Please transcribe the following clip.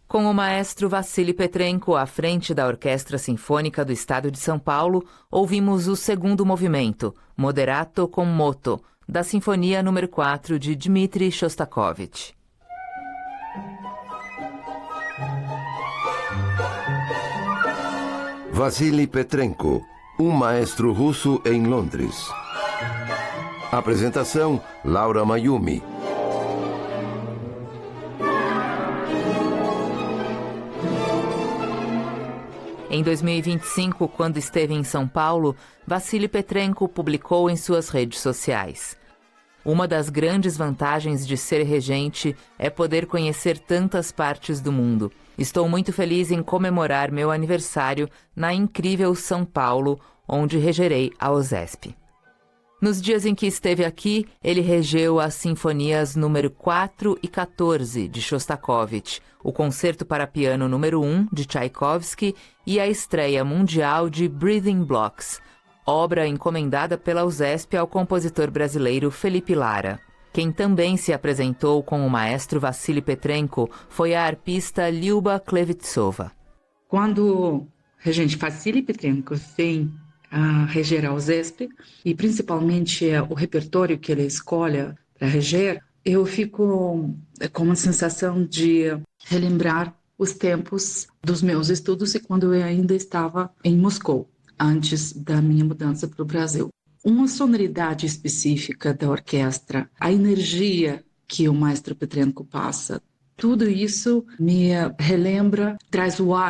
Com o maestro Vassily Petrenko à frente da Orquestra Sinfônica do Estado de São Paulo, ouvimos o segundo movimento, Moderato con moto, da Sinfonia número 4 de Dmitri Shostakovich. Vassily Petrenko, um maestro russo em Londres. Apresentação: Laura Mayumi. Em 2025, quando esteve em São Paulo, Vassily Petrenko publicou em suas redes sociais: "Uma das grandes vantagens de ser regente é poder conhecer tantas partes do mundo. Estou muito feliz em comemorar meu aniversário na incrível São Paulo, onde regerei a OSESP." Nos dias em que esteve aqui, ele regeu as sinfonias número 4 e 14 de Shostakovich, o Concerto para Piano número 1 de Tchaikovsky e a estreia mundial de Breathing Blocks, obra encomendada pela USESP ao compositor brasileiro Felipe Lara. Quem também se apresentou com o maestro Vassily Petrenko foi a arpista Lyuba Klevitsova. Quando o regente Vassily Petrenko vem a reger a USESP, e principalmente o repertório que ele escolhe para reger, eu fico com uma sensação de relembrar os tempos dos meus estudos e quando eu ainda estava em Moscou, antes da minha mudança para o Brasil. Uma sonoridade específica da orquestra, a energia que o maestro Petrenko passa, tudo isso me relembra, traz o ar